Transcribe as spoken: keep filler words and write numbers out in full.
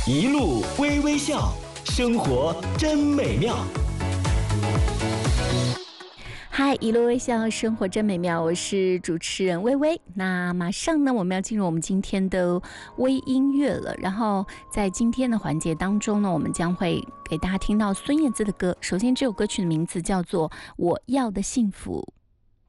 一路微微笑，生活真美妙。 嗨，一路微笑，生活真美妙。我是主持人微微。那马上呢，我们要进入我们今天的微音乐了。然后在今天的环节当中呢，我们将会给大家听到孙燕姿的歌。首先，这首歌曲的名字叫做《我要的幸福》。